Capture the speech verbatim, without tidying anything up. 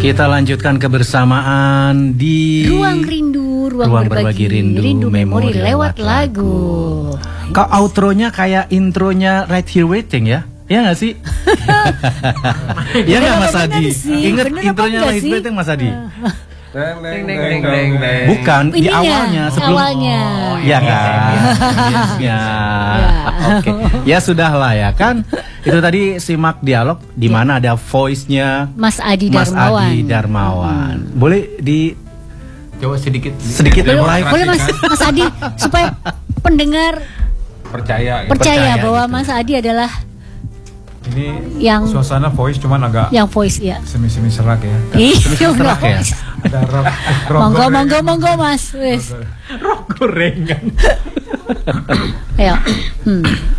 Kita lanjutkan kebersamaan di Ruang Rindu, Ruang, Ruang Berbagi, Berbagi Rindu, Rindu Memori Memori lewat lewat lagu. Kau outronya kayak intronya Right Here Waiting ya? Ya nggak sih? Iya nggak Mas Adi? Ingat intronya Right Here Waiting Mas Adi? Deng, deng, deng, deng, deng. Bukan, di Ininya, awalnya sebelum awalnya. Oh, ya kan. Ya. Oke. Ya sudahlah ya kan. Itu tadi simak dialog di mana ada voice-nya Mas Adi Mas Darmawan. Adi Darmawan. Boleh di Coba sedikit sedikit Boleh, boleh Mas, Mas Adi supaya pendengar percaya. percaya, Percaya bahwa gitu. Mas Adi adalah Ini yang suasana voice cuman agak yang voice ya. semi-semi serak ya. Iya, serak ya? Ada rock, rock Monggo, goreng. monggo, monggo Mas. Wes. Rok gorengan. Ayo. Hmm.